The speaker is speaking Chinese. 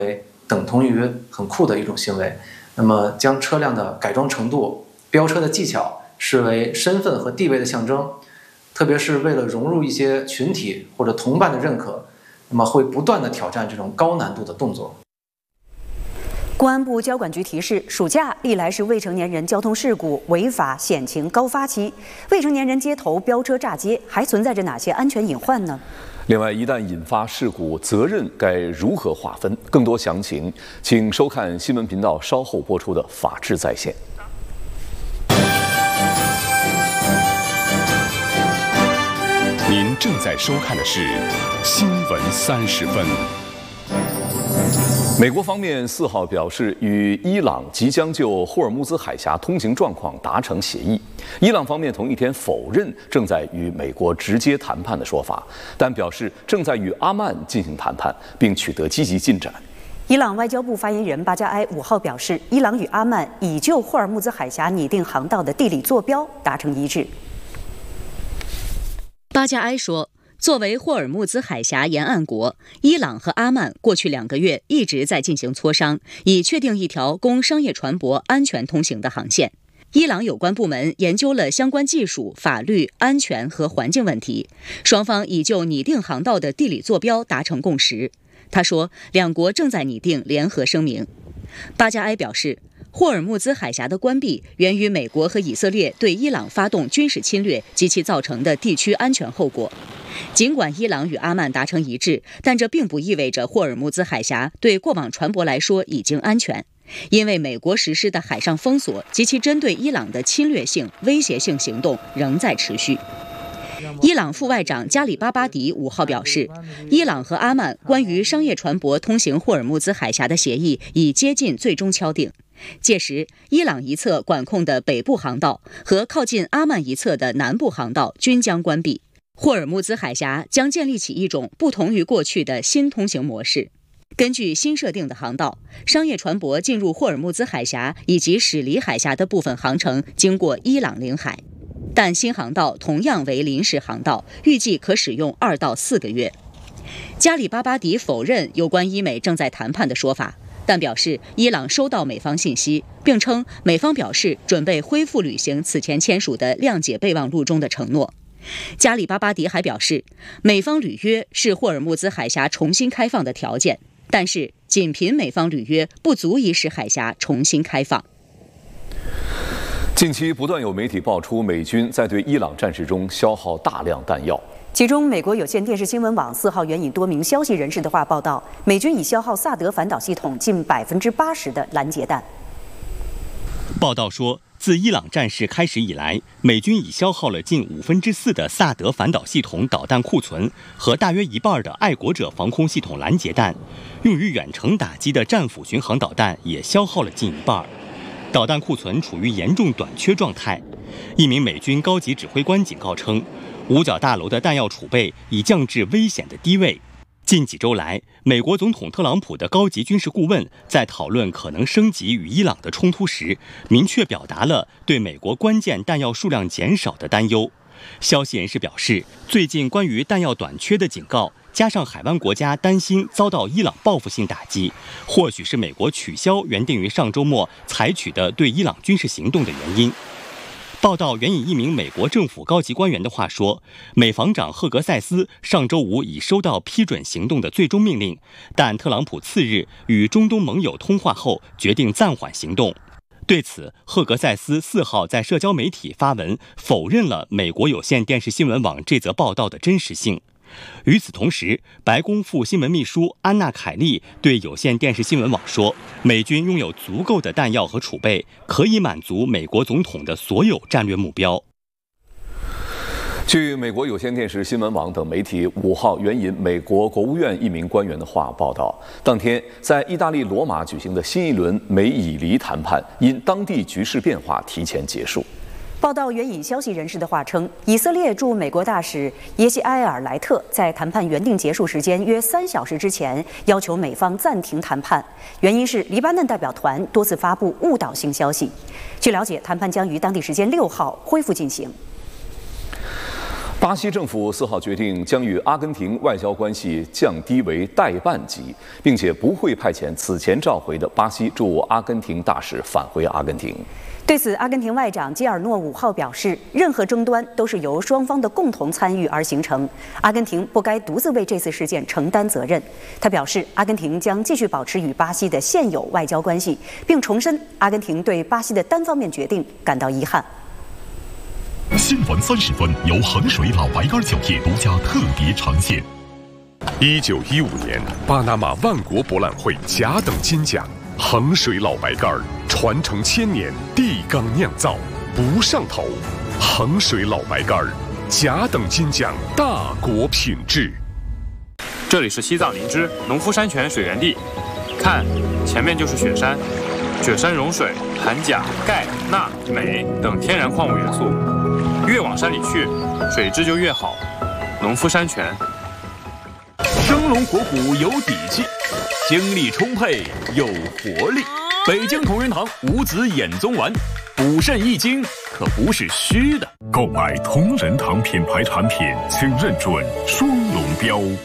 等同于很酷的一种行为。那么将车辆的改装程度、飙车的技巧视为身份和地位的象征，特别是为了融入一些群体或者同伴的认可，那么会不断地挑战这种高难度的动作。 公安部交管局提示，暑假历来是未成年人交通事故违法险情高发期，未成年人街头飙车炸街，还存在着哪些安全隐患呢？ 另外，一旦引发事故，责任该如何划分？更多详情，请收看新闻频道稍后播出的《法治在线》。 您正在收看的是《新闻30分》。 美国方面4号表示，与伊朗即将就霍尔木兹海峡通行状况达成协议。伊朗方面同一天否认正在与美国直接谈判的说法，但表示正在与阿曼进行谈判，并取得积极进展。 伊朗外交部发言人巴加埃5号表示，伊朗与阿曼已就霍尔木兹海峡拟定航道的地理坐标达成一致。 巴加埃说，作为霍尔木兹海峡沿岸国，伊朗和阿曼过去2个月一直在进行磋商，以确定一条供商业船舶安全通行的航线。伊朗有关部门研究了相关技术、法律、安全和环境问题，双方已就拟定航道的地理坐标达成共识。他说，两国正在拟定联合声明。巴加埃表示，霍尔木兹海峡的关闭源于美国和以色列对伊朗发动军事侵略及其造成的地区安全后果。尽管伊朗与阿曼达成一致，但这并不意味着霍尔木兹海峡对过往船舶来说已经安全，因为美国实施的海上封锁及其针对伊朗的侵略性、威胁性行动仍在持续。伊朗副外长加里巴巴迪5号表示，伊朗和阿曼关于商业船舶通行霍尔木兹海峡的协议已接近最终敲定。届时，伊朗一侧管控的北部航道和靠近阿曼一侧的南部航道均将关闭。霍尔木兹海峡将建立起一种不同于过去的新通行模式。根据新设定的航道，商业船舶进入霍尔木兹海峡以及驶离海峡的部分航程经过伊朗领海，但新航道同样为临时航道，预计可使用2到4个月。加里巴巴迪否认有关伊美正在谈判的说法，但表示伊朗收到美方信息，并称美方表示准备恢复履行此前签署的谅解备忘录中的承诺。加里巴巴迪还表示，美方履约是霍尔木兹海峡重新开放的条件，但是仅凭美方履约不足以使海峡重新开放。 近期不断有媒体爆出美军在对伊朗战事中消耗大量弹药， 其中美国有线电视新闻网4号援引多名消息人士的话报道，美军已消耗萨德反导系统近80%的拦截弹。 报道说，自伊朗战事开始以来，美军已消耗了近4/5的萨德反导系统导弹库存和大约1半的爱国者防空系统拦截弹，用于远程打击的战斧巡航导弹也消耗了近1半，导弹库存处于严重短缺状态。一名美军高级指挥官警告称，五角大楼的弹药储备已降至危险的低位。近几周来，美国总统特朗普的高级军事顾问在讨论可能升级与伊朗的冲突时，明确表达了对美国关键弹药数量减少的担忧。消息人士表示，最近关于弹药短缺的警告，加上海湾国家担心遭到伊朗报复性打击，或许是美国取消原定于上周末采取的对伊朗军事行动的原因。报道援引一名美国政府高级官员的话说，美防长赫格塞斯上周五已收到批准行动的最终命令，但特朗普次日与中东盟友通话后决定暂缓行动。对此，赫格塞斯4号在社交媒体发文否认了美国有线电视新闻网这则报道的真实性。与此同时，白宫副新闻秘书安娜·凯利对有线电视新闻网说，美军拥有足够的弹药和储备，可以满足美国总统的所有战略目标。 据美国有线电视新闻网等媒体5号援引美国国务院一名官员的话报道，当天在意大利罗马举行的新一轮美以黎谈判因当地局势变化提前结束。 报道援引消息人士的话称，以色列驻美国大使耶西埃尔莱特在谈判原定结束时间约3小时之前要求美方暂停谈判，原因是黎巴嫩代表团多次发布误导性消息。据了解，谈判将于当地时间6号恢复进行。 巴西政府4号决定将与阿根廷外交关系降低为代办级，并且不会派遣此前召回的巴西驻阿根廷大使返回阿根廷。 对此，阿根廷外长基尔诺5号表示，任何争端都是由双方的共同参与而形成，阿根廷不该独自为这次事件承担责任。他表示，阿根廷将继续保持与巴西的现有外交关系，并重申阿根廷对巴西的单方面决定感到遗憾。 新闻30分由衡水老白干酒业独家特别呈现。 1915年，巴拿马万国博览会甲等金奖，衡水老白干传承1000年，地缸酿造，不上头。衡水老白干甲等金奖，大国品质。 这里是西藏林芝农夫山泉水源地，看，前面就是雪山，雪山融水含钾、钙、钠、镁等天然矿物元素。越往山里去，水质就越好。农夫山泉， 生龙活虎有底气，精力充沛有活力。北京同仁堂五子衍宗丸，补肾益精，可不是虚的。 购买同仁堂品牌产品，请认准双龙标。